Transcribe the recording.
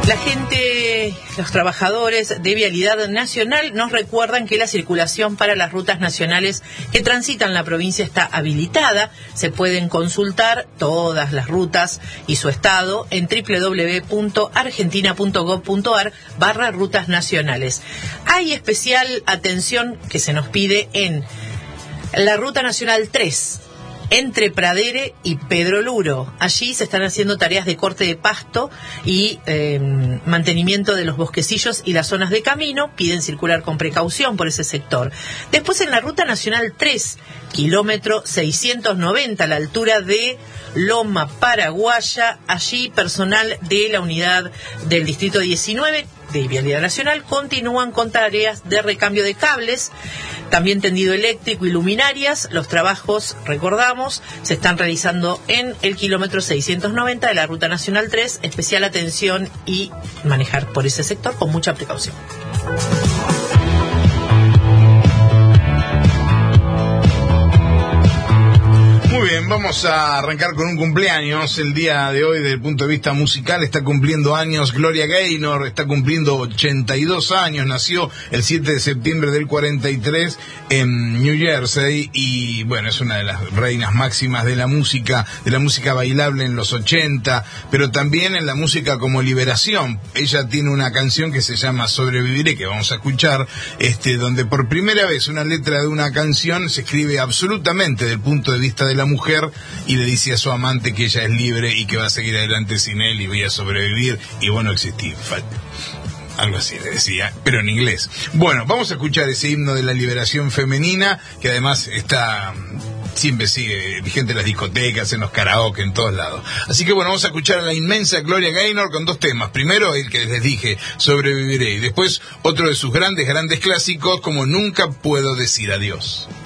La gente, los trabajadores de Vialidad Nacional nos recuerdan que la circulación para las rutas nacionales que transitan la provincia está habilitada. Se pueden consultar todas las rutas y su estado en www.argentina.gov.ar/rutas nacionales. Hay especial atención que se nos pide en la Ruta Nacional 3. Entre Pradere y Pedro Luro. Allí se están haciendo tareas de corte de pasto y mantenimiento de los bosquecillos y las zonas de camino. Piden circular con precaución por ese sector. Después en la Ruta Nacional 3, kilómetro 690, a la altura de Loma Paraguaya. Allí personal de la unidad del Distrito 19 de Vialidad Nacional continúan con tareas de recambio de cables, también tendido eléctrico y luminarias. Los trabajos, recordamos, se están realizando en el kilómetro 690 de la Ruta Nacional 3. Especial atención y manejar por ese sector con mucha precaución. Muy bien, vamos a arrancar con un cumpleaños. El día de hoy, desde el punto de vista musical, está cumpliendo años Gloria Gaynor, está cumpliendo 82 años, nació el 7 de septiembre del 43 en New Jersey y bueno, es una de las reinas máximas de la música bailable en los 80, pero también en la música como liberación. Ella tiene una canción que se llama Sobreviviré, que vamos a escuchar, donde por primera vez una letra de una canción se escribe absolutamente del punto de vista de la mujer y le dice a su amante que ella es libre y que va a seguir adelante sin él y voy a sobrevivir y bueno, existir. Algo así le decía, pero en inglés. Bueno, vamos a escuchar ese himno de la liberación femenina, que además siempre sigue vigente en las discotecas, en los karaoke, en todos lados. Así que bueno, vamos a escuchar a la inmensa Gloria Gaynor con dos temas. Primero, el que les dije, Sobreviviré, y después otro de sus grandes clásicos, como Nunca puedo decir adiós.